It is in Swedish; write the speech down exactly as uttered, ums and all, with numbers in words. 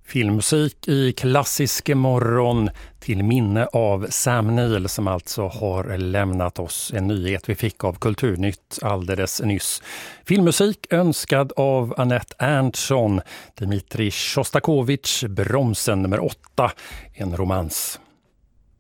Filmmusik i klassisk morgon till minne av Sam Neill som alltså har lämnat oss. En nyhet vi fick av Kulturnytt alldeles nyss. Filmmusik önskad av Annette Erntsson. Dmitrij Shostakovich, Bromsen nummer åtta, en romans.